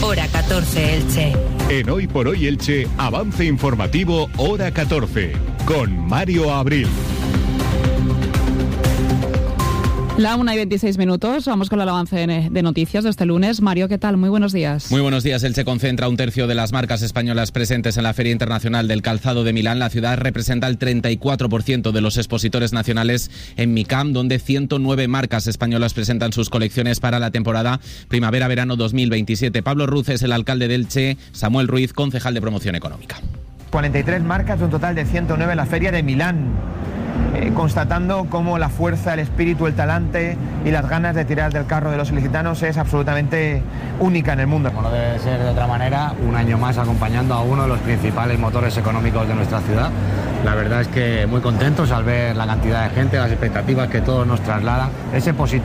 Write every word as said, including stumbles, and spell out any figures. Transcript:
Hora catorce Elche. En Hoy por Hoy Elche, avance informativo Hora catorce, con Mario Abril. La una y veintiséis minutos, vamos con el avance de noticias de este lunes. Mario, ¿qué tal? Muy buenos días. Muy buenos días. Elche concentra un tercio de las marcas españolas presentes en la Feria Internacional del Calzado de Milán. La ciudad representa el treinta y cuatro por ciento de los expositores nacionales en MICAM, donde ciento nueve marcas españolas presentan sus colecciones para la temporada primavera-verano dos mil veintisiete. Pablo Ruz es el alcalde de Elche, Samuel Ruiz, concejal de promoción económica. cuarenta y tres marcas de un total de ciento nueve en la Feria de Milán. Eh, constatando cómo la fuerza, el espíritu, el talante y las ganas de tirar del carro de los ilicitanos es absolutamente única en el mundo. Como no debe ser de otra manera, un año más acompañando a uno de los principales motores económicos de nuestra ciudad. La verdad es que muy contentos al ver la cantidad de gente, las expectativas que todos nos trasladan. Ese positivo